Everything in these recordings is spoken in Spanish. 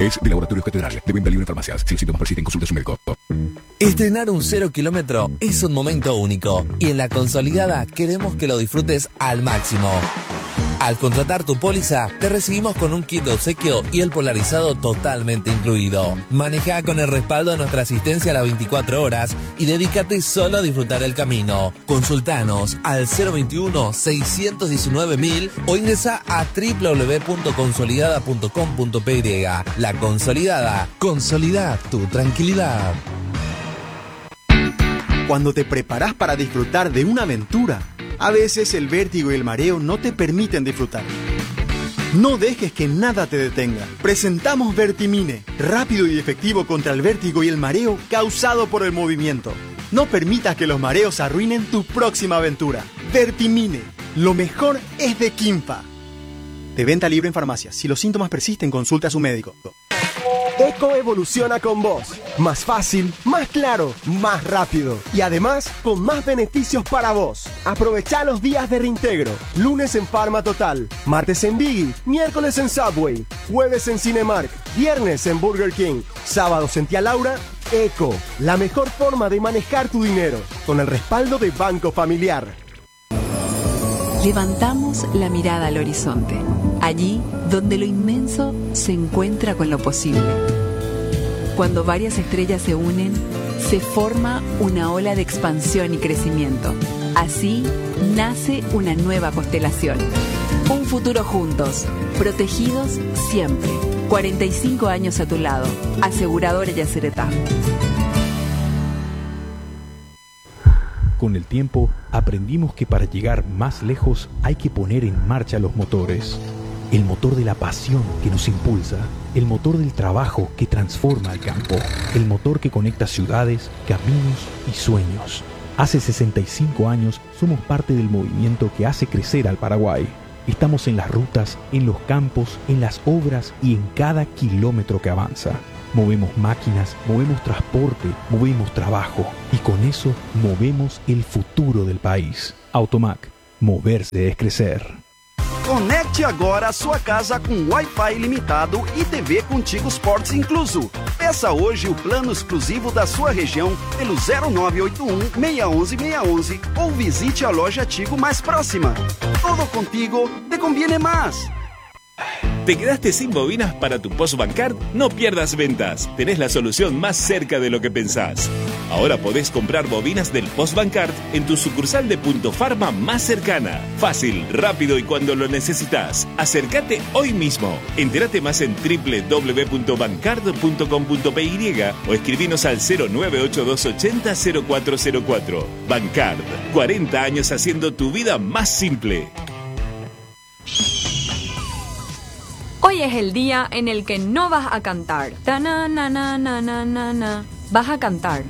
Es de Laboratorios Catedral. De venta libre en farmacias. Si los síntomas persisten, consulte a su médico. Estrenar un 0 kilómetro es un momento único. Y en La Consolidada queremos que lo disfrutes al máximo. Al contratar tu póliza, te recibimos con un kit de obsequio y el polarizado totalmente incluido. Maneja con el respaldo de nuestra asistencia a las 24 horas y dedícate solo a disfrutar el camino. Consultanos al 021-619-1000 o ingresa a www.consolidada.com.py. La Consolidada. Consolida tu tranquilidad. Cuando te preparas para disfrutar de una aventura, a veces el vértigo y el mareo no te permiten disfrutar. No dejes que nada te detenga. Presentamos Vertimine, rápido y efectivo contra el vértigo y el mareo causado por el movimiento. No permitas que los mareos arruinen tu próxima aventura. Vertimine, lo mejor es de Quimpa. De venta libre en farmacias. Si los síntomas persisten, consulta a su médico. Eco evoluciona con vos. Más fácil, más claro, más rápido. Y además, con más beneficios para vos. Aprovechá los días de reintegro. Lunes en Pharma Total. Martes en Biggie. Miércoles en Subway. Jueves en Cinemark. Viernes en Burger King. Sábados en Tía Laura. Eco, la mejor forma de manejar tu dinero. Con el respaldo de Banco Familiar. Levantamos la mirada al horizonte, allí donde lo inmenso se encuentra con lo posible. Cuando varias estrellas se unen, se forma una ola de expansión y crecimiento. Así nace una nueva constelación. Un futuro juntos, protegidos siempre. 45 años a tu lado. Aseguradora Yacyretá. Con el tiempo, aprendimos que para llegar más lejos hay que poner en marcha los motores. El motor de la pasión que nos impulsa, el motor del trabajo que transforma el campo, el motor que conecta ciudades, caminos y sueños. Hace 65 años somos parte del movimiento que hace crecer al Paraguay. Estamos en las rutas, en los campos, en las obras y en cada kilómetro que avanza. Movemos máquinas, movemos transporte, movemos trabajo y con eso movemos el futuro del país. Automac, moverse es crecer. Conecte agora a sua casa com Wi-Fi ilimitado e TV Contigo Sports incluso. Peça hoje o plano exclusivo da sua região pelo 0981-611-611 ou visite a loja Tigo mais próxima. Todo contigo te conviene más. ¿Te quedaste sin bobinas para tu Postbancard? No pierdas ventas. Tenés la solución más cerca de lo que pensás. Ahora podés comprar bobinas del Postbancard en tu sucursal de Punto Pharma más cercana. Fácil, rápido y cuando lo necesitas. Acércate hoy mismo. Entérate más en www.bancard.com.py o escribinos al 098-280-0404. Bancard, 40 años haciendo tu vida más simple. Hoy es el día en el que no vas a cantar. Vas a cantar.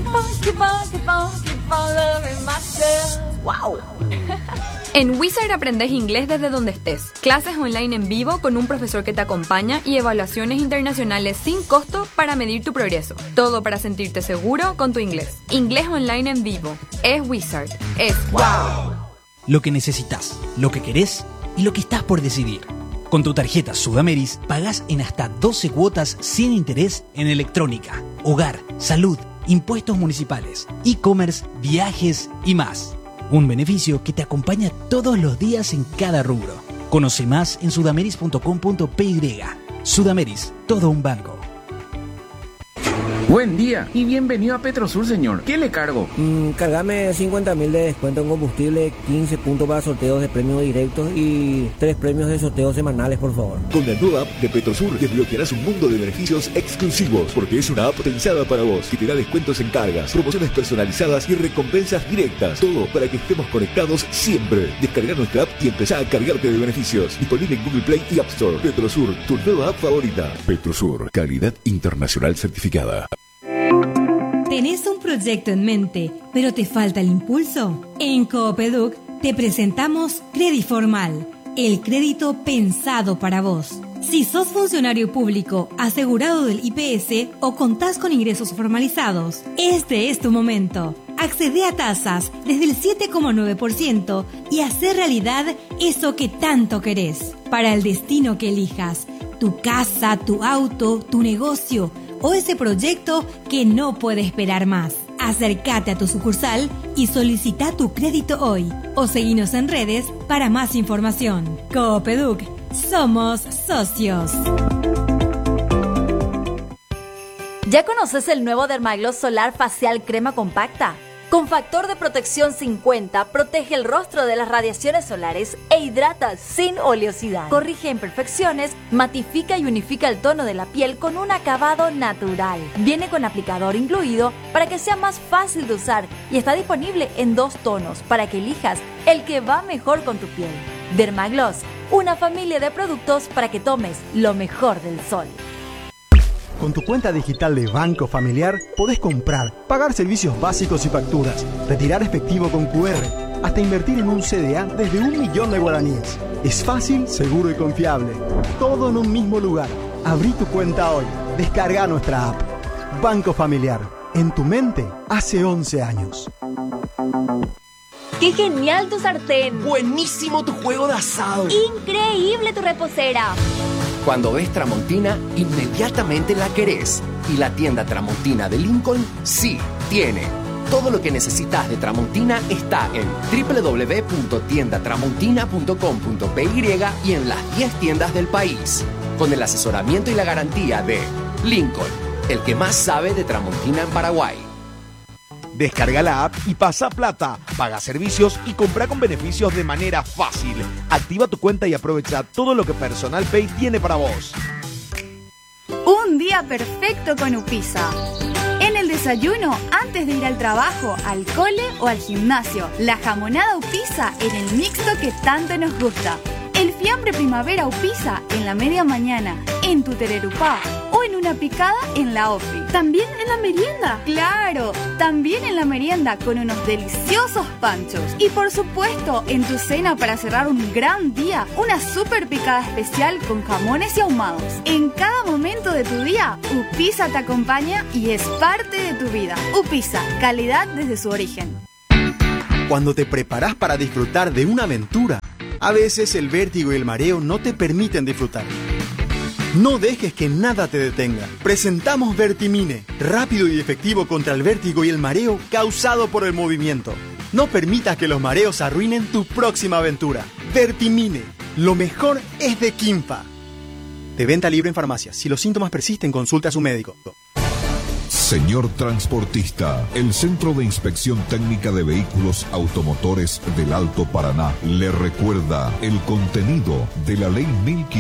¡Wow! En Wizard aprendes inglés desde donde estés. Clases online en vivo con un profesor que te acompaña y evaluaciones internacionales sin costo para medir tu progreso. Todo para sentirte seguro con tu inglés. Inglés online en vivo. Es Wizard. Es wow. Lo que necesitas, lo que querés y lo que estás por decidir. Con tu tarjeta Sudameris pagás en hasta 12 cuotas sin interés en electrónica, hogar, salud, impuestos municipales, e-commerce, viajes y más. Un beneficio que te acompaña todos los días en cada rubro. Conoce más en sudameris.com.py. Sudameris, todo un banco. Buen día y bienvenido a Petrosur, señor. ¿Qué le cargo? Cargame 50.000 de descuento en combustible, 15 puntos para sorteos de premios directos y 3 premios de sorteos semanales, por favor. Con la nueva app de Petrosur desbloquearás un mundo de beneficios exclusivos, porque es una app pensada para vos, que te da descuentos en cargas, promociones personalizadas y recompensas directas. Todo para que estemos conectados siempre. Descarga nuestra app y empezá a cargarte de beneficios. Disponible en Google Play y App Store. Petrosur, tu nueva app favorita. Petrosur, calidad internacional certificada. ¿Tenés un proyecto en mente, pero te falta el impulso? En Coopeduc te presentamos Crediformal, el crédito pensado para vos. Si sos funcionario público, asegurado del IPS o contás con ingresos formalizados, este es tu momento. Accede a tasas desde el 7,9% y hacer realidad eso que tanto querés. Para el destino que elijas, tu casa, tu auto, tu negocio o ese proyecto que no puede esperar más. Acércate a tu sucursal y solicita tu crédito hoy o seguinos en redes para más información. Coopeduc, somos socios. ¿Ya conoces el nuevo Dermagloss Solar Facial Crema Compacta? Con factor de protección 50, protege el rostro de las radiaciones solares e hidrata sin oleosidad. Corrige imperfecciones, matifica y unifica el tono de la piel con un acabado natural. Viene con aplicador incluido para que sea más fácil de usar y está disponible en 2 tonos para que elijas el que va mejor con tu piel. Dermagloss, una familia de productos para que tomes lo mejor del sol. Con tu cuenta digital de Banco Familiar podés comprar, pagar servicios básicos y facturas, retirar efectivo con QR, hasta invertir en un CDA desde 1 millón de guaraníes. Es fácil, seguro y confiable. Todo en un mismo lugar. Abrí tu cuenta hoy. Descarga nuestra app. Banco Familiar. En tu mente hace 11 años. ¡Qué genial tu sartén! ¡Buenísimo tu juego de asado! ¡Increíble tu reposera! Cuando ves Tramontina, inmediatamente la querés. Y la tienda Tramontina de Lincoln sí tiene. Todo lo que necesitas de Tramontina está en www.tiendatramontina.com.py y en las 10 tiendas del país. Con el asesoramiento y la garantía de Lincoln, el que más sabe de Tramontina en Paraguay. Descarga la app y pasa plata, paga servicios y compra con beneficios de manera fácil. Activa tu cuenta y aprovecha todo lo que Personal Pay tiene para vos. Un día perfecto con Upisa. En el desayuno, antes de ir al trabajo, al cole o al gimnasio, la jamonada Upisa en el mixto que tanto nos gusta. El fiambre primavera Upisa en la media mañana, en tu tererupá o en una picada en la ofi. ¿También en la merienda? ¡Claro! También en la merienda con unos deliciosos panchos. Y por supuesto, en tu cena para cerrar un gran día, una super picada especial con jamones y ahumados. En cada momento de tu día, Upisa te acompaña y es parte de tu vida. Upisa, calidad desde su origen. Cuando te preparás para disfrutar de una aventura, a veces el vértigo y el mareo no te permiten disfrutar. No dejes que nada te detenga. Presentamos Vertimine, rápido y efectivo contra el vértigo y el mareo causado por el movimiento. No permitas que los mareos arruinen tu próxima aventura. Vertimine, lo mejor es de Quimpa. De venta libre en farmacias. Si los síntomas persisten, consulte a su médico. Señor transportista, el Centro de Inspección Técnica de Vehículos Automotores del Alto Paraná le recuerda el contenido de la Ley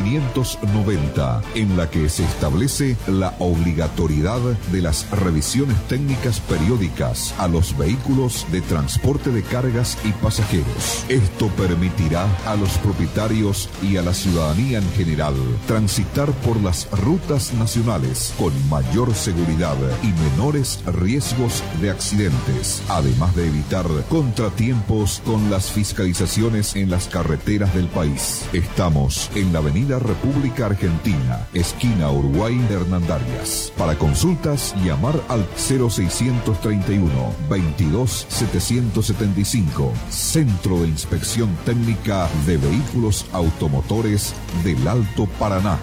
1590, en la que se establece la obligatoriedad de las revisiones técnicas periódicas a los vehículos de transporte de cargas y pasajeros. Esto permitirá a los propietarios y a la ciudadanía en general transitar por las rutas nacionales con mayor seguridad y menores riesgos de accidentes, además de evitar contratiempos con las fiscalizaciones en las carreteras del país. Estamos en la Avenida República Argentina, esquina Uruguay de Hernandarias. Para consultas, llamar al 0631 22 775, Centro de Inspección Técnica de Vehículos Automotores del Alto Paraná.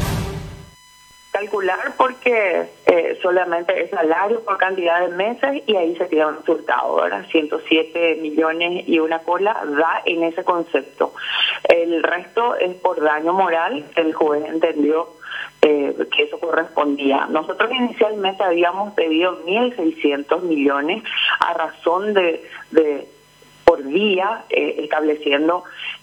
Calcular porque solamente es salario por cantidad de meses y ahí se tiene un resultado, ¿verdad? 107 millones y una cola da en ese concepto. El resto es por daño moral. El juez entendió que eso correspondía. Nosotros inicialmente habíamos pedido 1.600 millones a razón de por día, estableciendo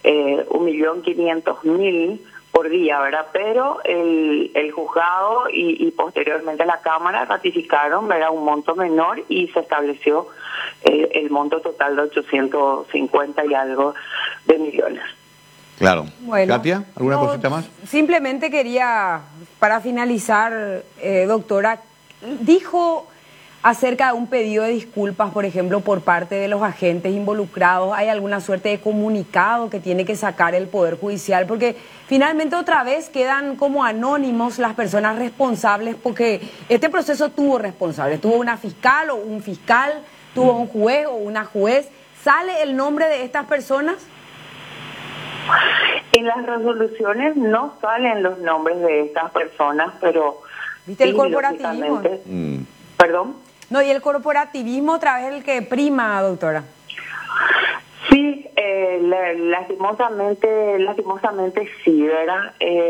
1.500.000 por día, ¿verdad? Pero el juzgado y posteriormente la Cámara ratificaron, ¿verdad?, un monto menor y se estableció el monto total de 850 y algo de millones. Claro. Bueno, Katia, ¿alguna cosita más? Simplemente quería, para finalizar, doctora, dijo acerca de un pedido de disculpas, por ejemplo, por parte de los agentes involucrados. ¿Hay alguna suerte de comunicado que tiene que sacar el Poder Judicial? Porque finalmente otra vez quedan como anónimos las personas responsables, porque este proceso tuvo responsables. Tuvo una fiscal o un fiscal, tuvo un juez o una juez. ¿Sale el nombre de estas personas? En las resoluciones no salen los nombres de estas personas, pero... ¿Viste el corporativismo? ¿Perdón? No, y el corporativismo otra vez el que prima, doctora. Sí, lastimosamente sí, ¿verdad?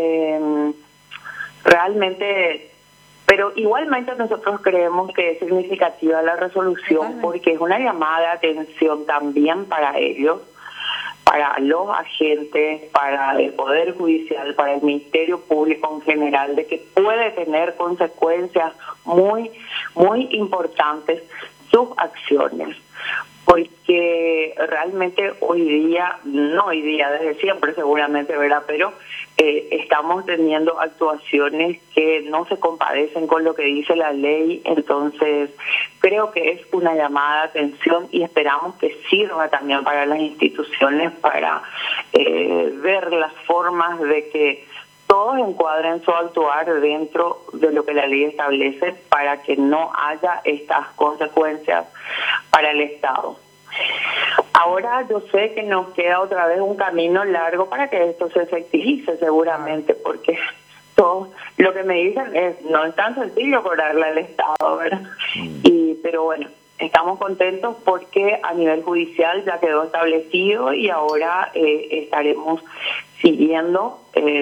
Realmente, pero igualmente nosotros creemos que es significativa la resolución porque es una llamada de atención también para ellos, para los agentes, para el Poder Judicial, para el Ministerio Público en general, de que puede tener consecuencias muy, muy importantes sus acciones. Porque realmente no hoy día, desde siempre seguramente, ¿verdad? Pero estamos teniendo actuaciones que no se compadecen con lo que dice la ley, entonces creo que es una llamada de atención y esperamos que sirva también para las instituciones para ver las formas de que todos encuadren su actuar dentro de lo que la ley establece para que no haya estas consecuencias para el Estado. Ahora yo sé que nos queda otra vez un camino largo para que esto se efectivice seguramente, porque todo lo que me dicen no es tan sencillo cobrarle al Estado, ¿verdad? Pero bueno, estamos contentos porque a nivel judicial ya quedó establecido y ahora estaremos siguiendo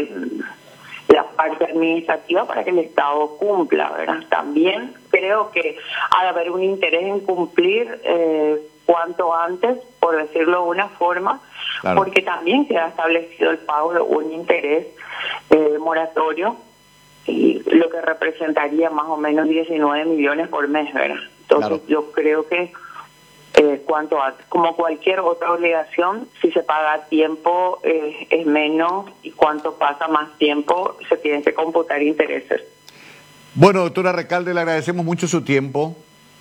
la parte administrativa para que el Estado cumpla, ¿verdad? También creo que ha de haber un interés en cumplir cuanto antes, por decirlo de una forma, claro, porque también queda establecido el pago de un interés moratorio, y lo que representaría más o menos 19 millones por mes, ¿verdad? Entonces claro, yo creo que cuanto antes, como cualquier otra obligación, si se paga a tiempo es menos, y cuanto pasa más tiempo se tienen que computar intereses. Bueno, doctora Recalde, le agradecemos mucho su tiempo.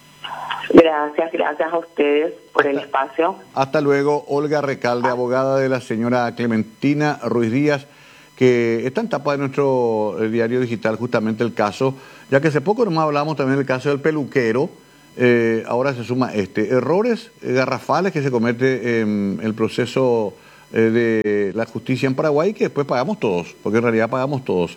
Gracias a ustedes por el espacio. Hasta luego. Olga Recalde, abogada de la señora Clementina Ruiz Díaz, que está en tapa de nuestro diario digital justamente el caso, ya que hace poco nomás hablamos también del caso del peluquero, ahora se suma errores garrafales que se comete en el proceso de la justicia en Paraguay, que después pagamos todos, porque en realidad pagamos todos.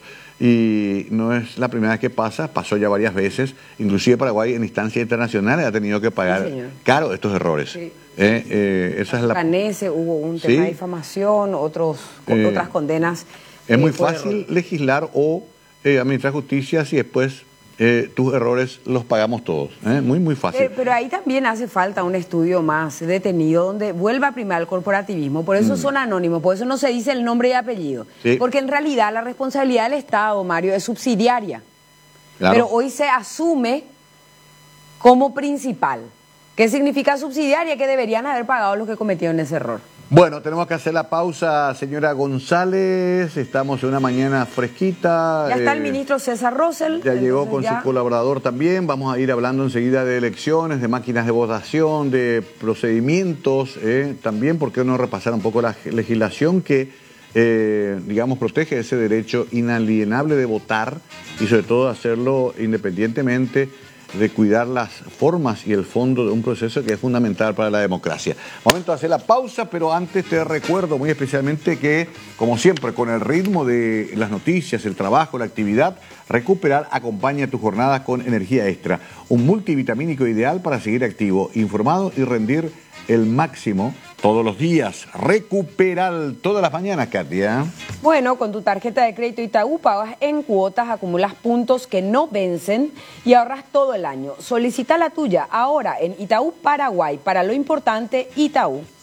Y no es la primera vez que pasa, pasó ya varias veces, inclusive Paraguay en instancias internacionales ha tenido que pagar caro estos errores. Sí. Esa es la... Canese, hubo un tema de difamación, otras condenas. Es muy fácil legislar o administrar justicia si después tus errores los pagamos todos. Muy fácil. Pero ahí también hace falta un estudio más detenido donde vuelva a primar el corporativismo. Por eso son anónimos, por eso no se dice el nombre y apellido. Sí. Porque en realidad la responsabilidad del Estado, Mario, es subsidiaria. Claro. Pero hoy se asume como principal. ¿Qué significa subsidiaria? Que deberían haber pagado los que cometieron ese error. Bueno, tenemos que hacer la pausa, señora González. Estamos en una mañana fresquita. Ya está el ministro César Rosell. Ya llegó con su colaborador también. Vamos a ir hablando enseguida de elecciones, de máquinas de votación, de procedimientos. También, ¿por qué no repasar un poco la legislación que, digamos, protege ese derecho inalienable de votar y sobre todo hacerlo independientemente de cuidar las formas y el fondo de un proceso que es fundamental para la democracia. Momento de hacer la pausa, pero antes te recuerdo muy especialmente que, como siempre, con el ritmo de las noticias, el trabajo, la actividad, Recuperar acompaña tu jornada con energía extra, un multivitamínico ideal para seguir activo, informado y rendir el máximo todos los días. Recuperar todas las mañanas, Katia. Bueno, con tu tarjeta de crédito Itaú pagas en cuotas, acumulas puntos que no vencen y ahorras todo el año. Solicita la tuya ahora en Itaú Paraguay. Para lo importante, Itaú.